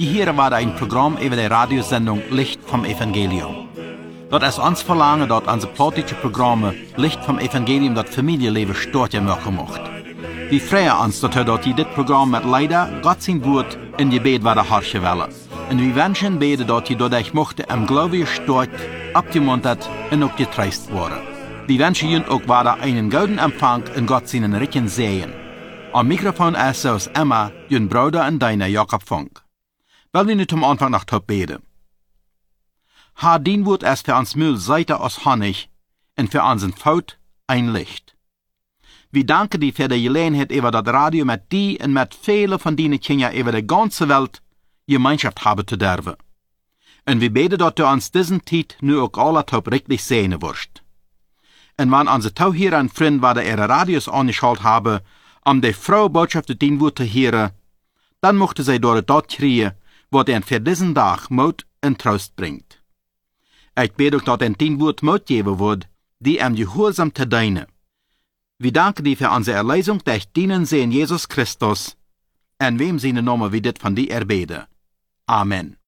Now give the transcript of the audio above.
Hier war ein Programm über die Radiosendung Licht vom Evangelium. Dort ist uns verlangen, dort unsere politische Programme Licht vom Evangelium das Familienleben stört machen macht. Wir freuen uns, dass dit Programm mit leider Gott sein Wort in die Gebet war der Harsche Welle. Und wir wünschen beten, dass ihr dadurch mochte im Glaube stört, abgemuntert und auch getröstet worden. Wir wünschen Ihnen auch weiter einen guten Empfang in Gott seinen Richen Segen. Am Mikrofon ist aus Emma, Ihren Bruder und deiner Jakob Funk. Weil wir nicht am Anfang noch top beten. Haar dien Wort ist für uns Müll Seite aus Honig und für unseren Faut ein Licht. Wir danken dir für die Gelegenheit über das Radio mit dir und mit vielen von deinen Kindern über die ganze Welt Gemeinschaft haben zu dürfen. Und wir beten, dass du uns diesen Zeit nur auch alle top richtig sehen wirst. Und wenn unsere Tauhierer und Freunde wieder ihre Radios angeschaltet haben, die frohe Botschaft zu dein Wort zu hören, dann mochten sie durch das kriegen, was ihnen für diesen Tag Mut und Trost bringt. Ich bete auch, dass ihnen dein Wort Mut geben wird, die gehorsam zu dienen. Wir danken dir für unsere Erlösung durch deinen Sohn Jesus Christus, und wem seine Namen wir dit von dir erbeten. Amen.